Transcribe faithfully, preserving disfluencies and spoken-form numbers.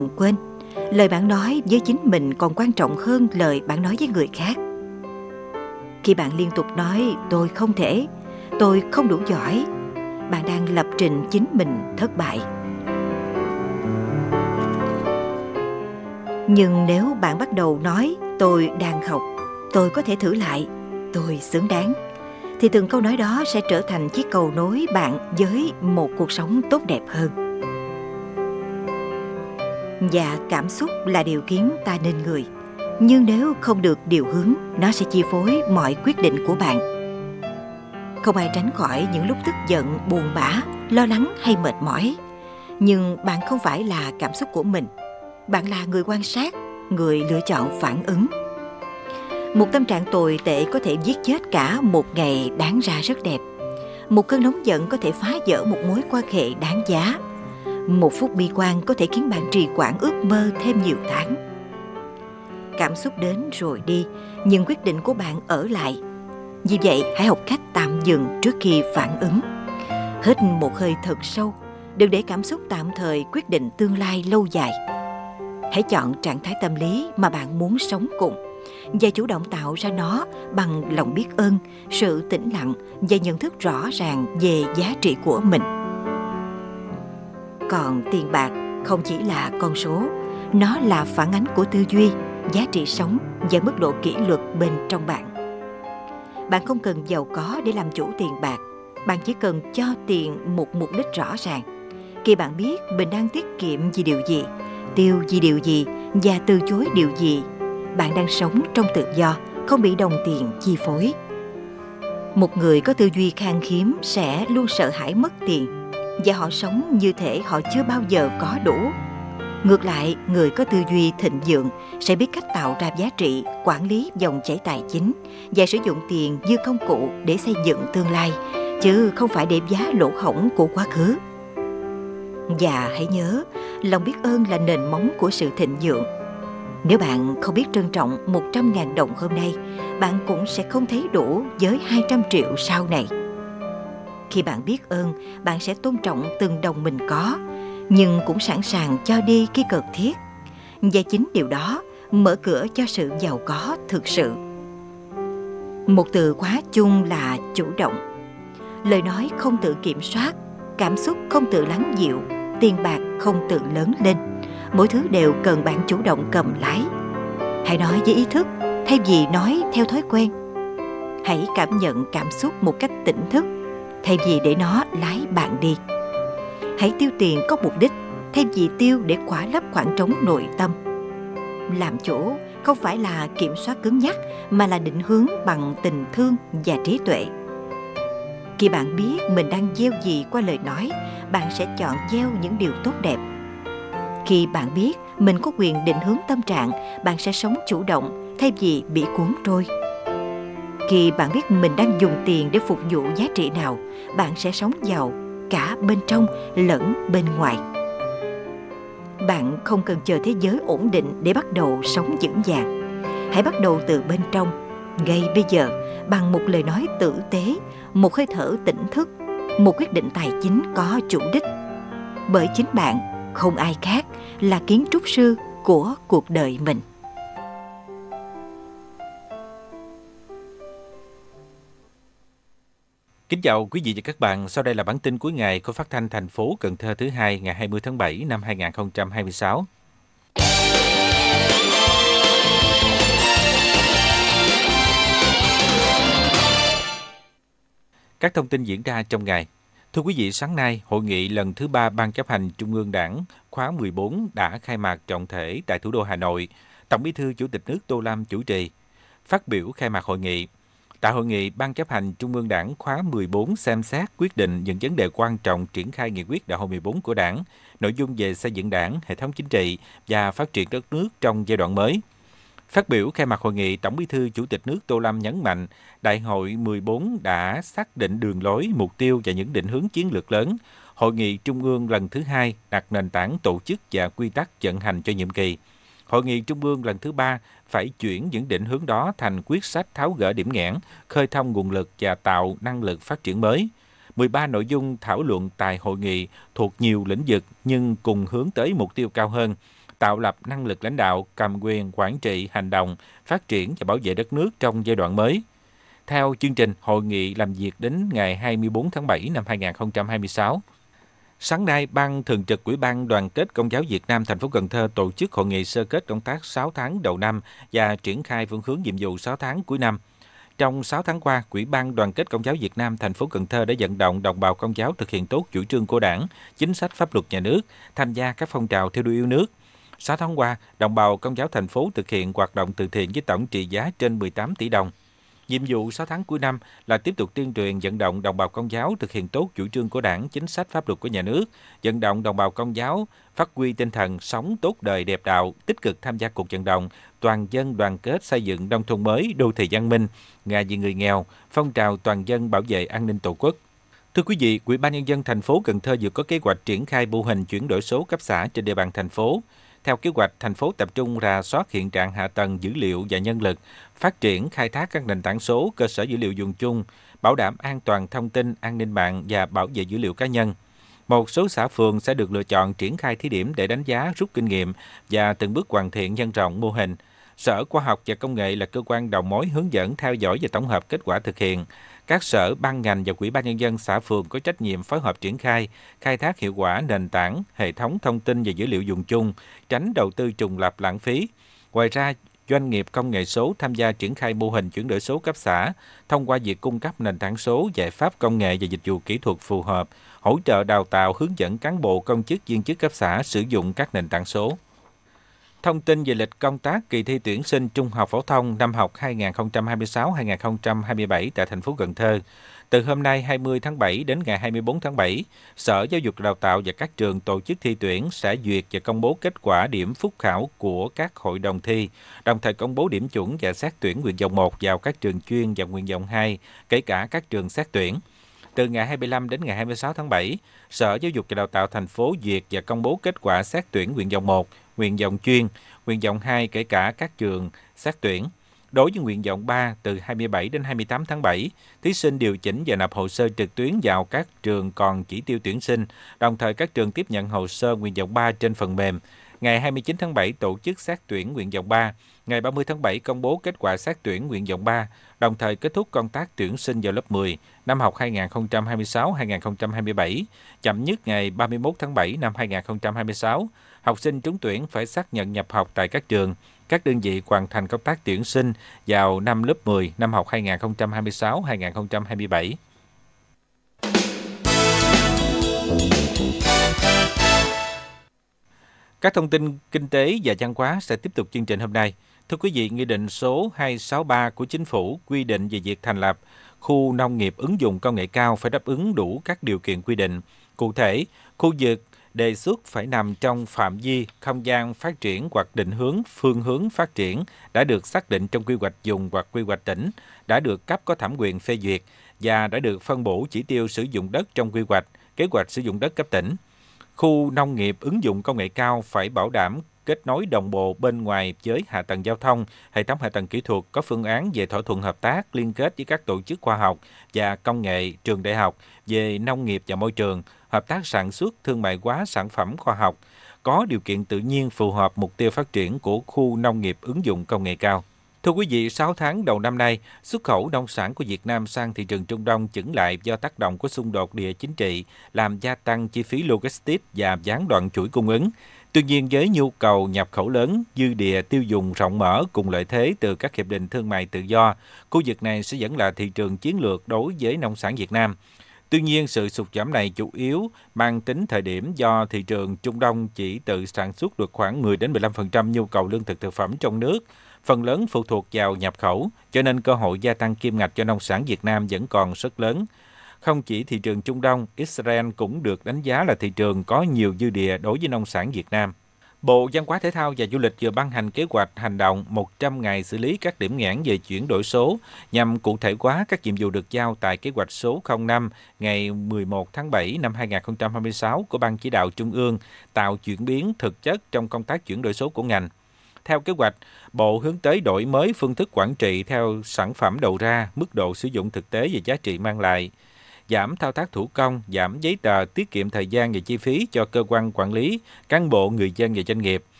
quên, lời bạn nói với chính mình còn quan trọng hơn lời bạn nói với người khác. Khi bạn liên tục nói tôi không thể, tôi không đủ giỏi, bạn đang lập trình chính mình thất bại. Nhưng nếu bạn bắt đầu nói tôi đang học, tôi có thể thử lại, tôi xứng đáng, thì từng câu nói đó sẽ trở thành chiếc cầu nối bạn với một cuộc sống tốt đẹp hơn. Và cảm xúc là điều khiến ta nên người, nhưng nếu không được điều hướng, nó sẽ chi phối mọi quyết định của bạn. Không ai tránh khỏi những lúc tức giận, buồn bã, lo lắng hay mệt mỏi. Nhưng bạn không phải là cảm xúc của mình. Bạn là người quan sát, người lựa chọn phản ứng. Một tâm trạng tồi tệ có thể giết chết cả một ngày đáng ra rất đẹp. Một cơn nóng giận có thể phá vỡ một mối quan hệ đáng giá. Một phút bi quan có thể khiến bạn trì hoãn ước mơ thêm nhiều tháng. Cảm xúc đến rồi đi, nhưng quyết định của bạn ở lại. Vì vậy, hãy học cách tạm dừng trước khi phản ứng. Hít một hơi thật sâu, đừng để cảm xúc tạm thời quyết định tương lai lâu dài. Hãy chọn trạng thái tâm lý mà bạn muốn sống cùng và chủ động tạo ra nó bằng lòng biết ơn, sự tĩnh lặng và nhận thức rõ ràng về giá trị của mình. Còn tiền bạc không chỉ là con số, nó là phản ánh của tư duy, giá trị sống và mức độ kỷ luật bên trong bạn. Bạn không cần giàu có để làm chủ tiền bạc, bạn chỉ cần cho tiền một mục đích rõ ràng. Khi bạn biết mình đang tiết kiệm vì điều gì, tiêu vì điều gì và từ chối điều gì, bạn đang sống trong tự do, không bị đồng tiền chi phối. Một người có tư duy khan hiếm sẽ luôn sợ hãi mất tiền, và họ sống như thể họ chưa bao giờ có đủ. Ngược lại, người có tư duy thịnh vượng sẽ biết cách tạo ra giá trị, quản lý dòng chảy tài chính và sử dụng tiền như công cụ để xây dựng tương lai, chứ không phải để giá lỗ hổng của quá khứ. Và hãy nhớ, lòng biết ơn là nền móng của sự thịnh vượng. Nếu bạn không biết trân trọng một trăm ngàn đồng hôm nay, bạn cũng sẽ không thấy đủ với hai trăm triệu sau này. Khi bạn biết ơn, bạn sẽ tôn trọng từng đồng mình có, nhưng cũng sẵn sàng cho đi khi cần thiết. Và chính điều đó mở cửa cho sự giàu có thực sự. Một từ khóa chung là chủ động. Lời nói không tự kiểm soát, cảm xúc không tự lắng dịu, tiền bạc không tự lớn lên. Mỗi thứ đều cần bạn chủ động cầm lái. Hãy nói với ý thức thay vì nói theo thói quen. Hãy cảm nhận cảm xúc một cách tỉnh thức thay vì để nó lái bạn đi. Hãy tiêu tiền có mục đích thay vì tiêu để khỏa lấp khoảng trống nội tâm. Làm chủ không phải là kiểm soát cứng nhắc, mà là định hướng bằng tình thương và trí tuệ. Khi bạn biết mình đang gieo gì qua lời nói, bạn sẽ chọn gieo những điều tốt đẹp. Khi bạn biết mình có quyền định hướng tâm trạng, bạn sẽ sống chủ động thay vì bị cuốn trôi. Khi bạn biết mình đang dùng tiền để phục vụ giá trị nào, bạn sẽ sống giàu cả bên trong lẫn bên ngoài. Bạn không cần chờ thế giới ổn định để bắt đầu sống vững vàng. Hãy bắt đầu từ bên trong, ngay bây giờ, bằng một lời nói tử tế, một hơi thở tỉnh thức, một quyết định tài chính có chủ đích. Bởi chính bạn, không ai khác, là kiến trúc sư của cuộc đời mình. Kính chào quý vị và các bạn. Sau đây là bản tin cuối ngày của Phát thanh thành phố Cần Thơ thứ hai ngày hai mươi tháng bảy năm hai nghìn không trăm hai mươi sáu. Các thông tin diễn ra trong ngày. Thưa quý vị, sáng nay, hội nghị lần thứ ba Ban chấp hành Trung ương Đảng khóa mười bốn đã khai mạc trọng thể tại thủ đô Hà Nội. Tổng Bí thư Chủ tịch nước Tô Lâm chủ trì. Phát biểu khai mạc hội nghị. Tại hội nghị, Ban chấp hành Trung ương Đảng khóa mười bốn xem xét quyết định những vấn đề quan trọng triển khai nghị quyết đại hội mười bốn của Đảng, nội dung về xây dựng Đảng, hệ thống chính trị và phát triển đất nước trong giai đoạn mới. Phát biểu khai mạc hội nghị, Tổng Bí thư Chủ tịch nước Tô Lâm nhấn mạnh, Đại hội mười bốn đã xác định đường lối, mục tiêu và những định hướng chiến lược lớn. Hội nghị Trung ương lần thứ hai đặt nền tảng tổ chức và quy tắc vận hành cho nhiệm kỳ. Hội nghị Trung ương lần thứ ba phải chuyển những định hướng đó thành quyết sách tháo gỡ điểm nghẽn, khơi thông nguồn lực và tạo năng lực phát triển mới. mười ba nội dung thảo luận tại hội nghị thuộc nhiều lĩnh vực nhưng cùng hướng tới mục tiêu cao hơn. tạo lập năng lực lãnh đạo, cầm quyền, quản trị, hành động, phát triển và bảo vệ đất nước trong giai đoạn mới. Theo chương trình, hội nghị làm việc đến ngày hai mươi bốn tháng bảy năm hai nghìn không trăm hai mươi sáu. Sáng nay, Ban Thường trực Ủy ban Đoàn kết Công giáo Việt Nam thành phố Cần Thơ tổ chức hội nghị sơ kết công tác sáu tháng đầu năm và triển khai phương hướng nhiệm vụ sáu tháng cuối năm. Trong sáu tháng qua, Ủy ban Đoàn kết Công giáo Việt Nam thành phố Cần Thơ đã vận động đồng bào Công giáo thực hiện tốt chủ trương của Đảng, chính sách pháp luật nhà nước, tham gia các phong trào thi đua yêu nước. sáu tháng qua, đồng bào Công giáo thành phố thực hiện hoạt động từ thiện với tổng trị giá trên mười tám tỷ đồng. Nhiệm vụ sáu tháng cuối năm là tiếp tục tuyên truyền vận động đồng bào Công giáo thực hiện tốt chủ trương của Đảng, chính sách pháp luật của nhà nước, vận động đồng bào Công giáo phát huy tinh thần sống tốt đời đẹp đạo, tích cực tham gia cuộc vận động toàn dân đoàn kết xây dựng nông thôn mới, đô thị văn minh, ngày vì người nghèo, phong trào toàn dân bảo vệ an ninh Tổ quốc. Thưa quý vị, Ủy ban nhân dân thành phố Cần Thơ vừa có kế hoạch triển khai mô hình chuyển đổi số cấp xã trên địa bàn thành phố. Theo kế hoạch, thành phố tập trung rà soát hiện trạng hạ tầng dữ liệu và nhân lực, phát triển khai thác các nền tảng số, cơ sở dữ liệu dùng chung, bảo đảm an toàn thông tin, an ninh mạng và bảo vệ dữ liệu cá nhân. Một số xã phường sẽ được lựa chọn triển khai thí điểm để đánh giá, rút kinh nghiệm và từng bước hoàn thiện nhân rộng mô hình. Sở Khoa học và Công nghệ là cơ quan đầu mối hướng dẫn, theo dõi và tổng hợp kết quả thực hiện. Các sở, ban ngành và Ủy ban nhân dân xã phường có trách nhiệm phối hợp triển khai, khai thác hiệu quả nền tảng, hệ thống thông tin và dữ liệu dùng chung, tránh đầu tư trùng lặp lãng phí. Ngoài ra, doanh nghiệp công nghệ số tham gia triển khai mô hình chuyển đổi số cấp xã thông qua việc cung cấp nền tảng số, giải pháp công nghệ và dịch vụ kỹ thuật phù hợp, hỗ trợ đào tạo, hướng dẫn cán bộ công chức viên chức cấp xã sử dụng các nền tảng số. Thông tin về lịch công tác kỳ thi tuyển sinh trung học phổ thông năm học hai nghìn không trăm hai mươi sáu hai nghìn không trăm hai mươi bảy tại thành phố Cần Thơ. Từ hôm nay hai mươi tháng bảy đến ngày hai mươi bốn tháng bảy, Sở Giáo dục Đào tạo và các trường tổ chức thi tuyển sẽ duyệt và công bố kết quả điểm phúc khảo của các hội đồng thi, đồng thời công bố điểm chuẩn và xét tuyển nguyện vọng một vào các trường chuyên và nguyện vọng hai, kể cả các trường xét tuyển. Từ ngày hai mươi lăm đến ngày hai mươi sáu tháng bảy, Sở Giáo dục và Đào tạo thành phố duyệt và công bố kết quả xét tuyển nguyện vọng một, nguyện vọng chuyên, nguyện vọng hai kể cả các trường xét tuyển. Đối với nguyện vọng ba, từ hai mươi bảy đến hai mươi tám tháng bảy, thí sinh điều chỉnh và nộp hồ sơ trực tuyến vào các trường còn chỉ tiêu tuyển sinh, đồng thời các trường tiếp nhận hồ sơ nguyện vọng ba trên phần mềm. Ngày hai mươi chín tháng bảy tổ chức xét tuyển nguyện vọng ba, ngày ba mươi tháng bảy công bố kết quả xét tuyển nguyện vọng ba, đồng thời kết thúc công tác tuyển sinh vào lớp mười năm học hai nghìn không trăm hai mươi sáu hai nghìn không trăm hai mươi bảy, chậm nhất ngày ba mươi mốt tháng bảy năm hai nghìn không trăm hai mươi sáu. Học sinh trúng tuyển phải xác nhận nhập học tại các trường, các đơn vị hoàn thành công tác tuyển sinh vào năm lớp mười năm học hai nghìn không trăm hai mươi sáu hai nghìn không trăm hai mươi bảy. Các thông tin kinh tế và văn hóa sẽ tiếp tục chương trình hôm nay. Thưa quý vị, Nghị định số hai trăm sáu mươi ba của Chính phủ quy định về việc thành lập khu nông nghiệp ứng dụng công nghệ cao phải đáp ứng đủ các điều kiện quy định. Cụ thể, khu vực đề xuất phải nằm trong phạm vi không gian phát triển hoặc định hướng phương hướng phát triển đã được xác định trong quy hoạch vùng hoặc quy hoạch tỉnh, đã được cấp có thẩm quyền phê duyệt và đã được phân bổ chỉ tiêu sử dụng đất trong quy hoạch, kế hoạch sử dụng đất cấp tỉnh. Khu nông nghiệp ứng dụng công nghệ cao phải bảo đảm kết nối đồng bộ bên ngoài với hạ tầng giao thông, hệ thống hạ tầng kỹ thuật, có phương án về thỏa thuận hợp tác liên kết với các tổ chức khoa học và công nghệ, trường đại học về nông nghiệp và môi trường, hợp tác sản xuất, thương mại hóa sản phẩm khoa học, có điều kiện tự nhiên phù hợp mục tiêu phát triển của khu nông nghiệp ứng dụng công nghệ cao. Thưa quý vị, sáu tháng đầu năm nay, xuất khẩu nông sản của Việt Nam sang thị trường Trung Đông chững lại do tác động của xung đột địa chính trị, làm gia tăng chi phí logistics và gián đoạn chuỗi cung ứng. Tuy nhiên, với nhu cầu nhập khẩu lớn, dư địa tiêu dùng rộng mở cùng lợi thế từ các hiệp định thương mại tự do, khu vực này sẽ vẫn là thị trường chiến lược đối với nông sản Việt Nam. Tuy nhiên, sự sụt giảm này chủ yếu mang tính thời điểm do thị trường Trung Đông chỉ tự sản xuất được khoảng mười đến mười lăm phần trăm nhu cầu lương thực thực phẩm trong nước, phần lớn phụ thuộc vào nhập khẩu, cho nên cơ hội gia tăng kim ngạch cho nông sản Việt Nam vẫn còn rất lớn. Không chỉ thị trường Trung Đông, Israel cũng được đánh giá là thị trường có nhiều dư địa đối với nông sản Việt Nam. Bộ Văn hóa Thể thao và Du lịch vừa ban hành kế hoạch hành động một trăm ngày xử lý các điểm nghẽn về chuyển đổi số nhằm cụ thể hóa các nhiệm vụ được giao tại kế hoạch số không năm ngày mười một tháng bảy năm hai nghìn không trăm hai mươi sáu của Ban Chỉ đạo Trung ương, tạo chuyển biến thực chất trong công tác chuyển đổi số của ngành. Theo kế hoạch, Bộ hướng tới đổi mới phương thức quản trị theo sản phẩm đầu ra, mức độ sử dụng thực tế và giá trị mang lại, giảm thao tác thủ công, giảm giấy tờ, tiết kiệm thời gian và chi phí cho cơ quan quản lý, cán bộ, người dân và doanh nghiệp.